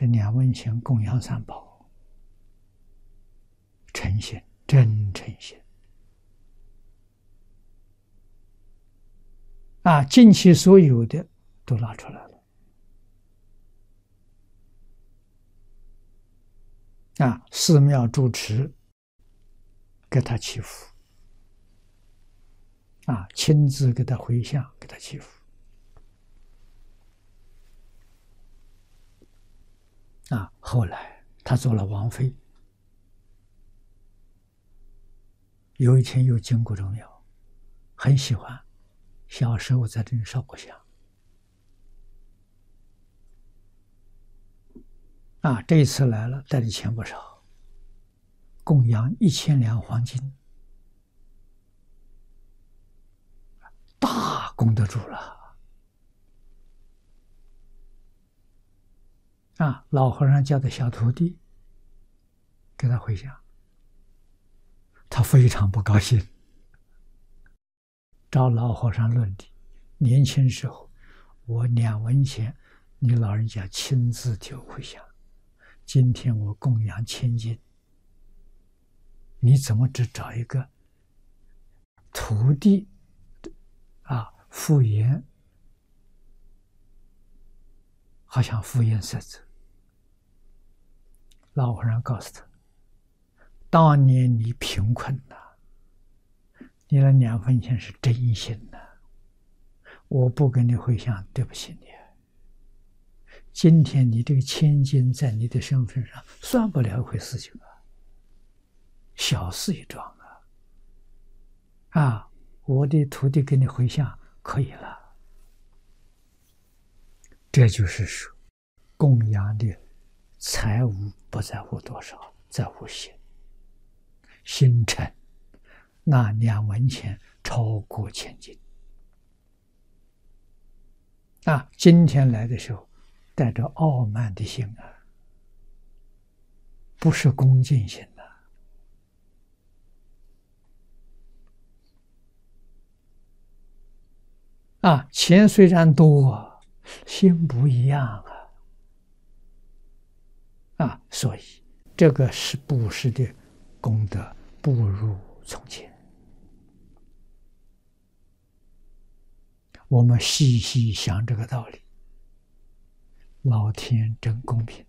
这2文钱供养三宝，诚心，真诚心。尽其所有的都拿出来了。寺庙住持给他祈福，亲自给他回向，给他祈福。后来他做了王妃，有一天又经过这庙，很喜欢，小时候在这里烧过香。这一次来了，带的钱不少，供养1000两黄金，大功德主了。老和尚叫的小徒弟给他回向，他非常不高兴，找老和尚论理。年轻时候我2文钱，你老人家亲自替我回向，今天我供养1000金，你怎么只找一个徒弟敷衍，好像敷衍塞责。老和尚告诉他，当年你贫困你那2分钱是真心我不给你回向，对不起你。今天你这个1000金在你的身份上算不了一回事情小事一桩我的徒弟给你回向可以了。这就是说，供养的财物不在乎多少，在乎心。心诚，那2文钱超过1000金。今天来的时候带着傲慢的心不是恭敬心钱虽然多心不一样所以这个是布施的功德不如从前。我们细细想这个道理，老天真公平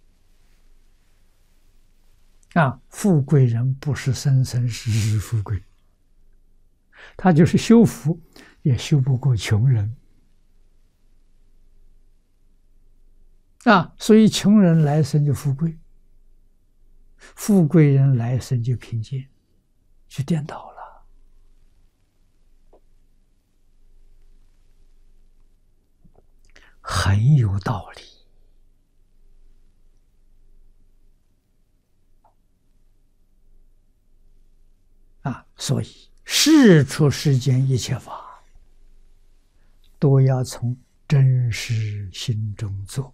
富贵人不是生生世世富贵，他就是修福也修不过穷人所以穷人来生就富贵，富贵人来生就贫贱，就颠倒了。很有道理所以事出世间一切法都要从真实心中做，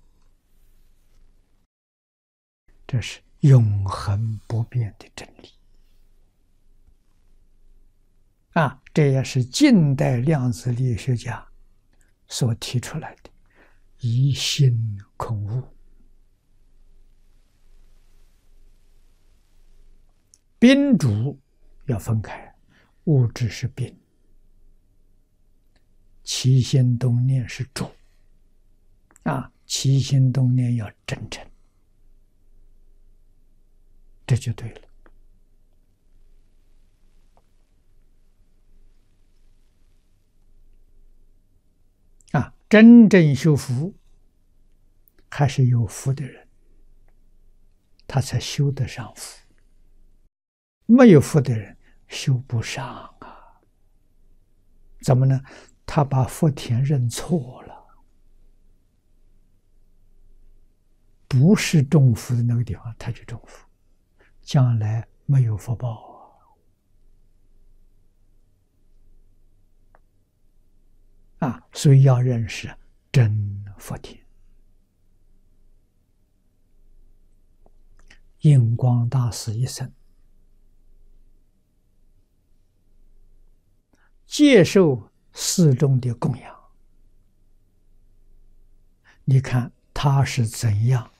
这是永恒不变的真理这也是近代量子力学家所提出来的以心控物。宾主要分开，物质是宾，起心动念是主起心动念要真诚，这就对了真正修福还是有福的人，他才修得上福，没有福的人修不上怎么呢？他把福田认错了，不是种福的那个地方他去种福，将来没有福报所以要认识真福田。印光大师一生接受寺中的供养，你看他是怎样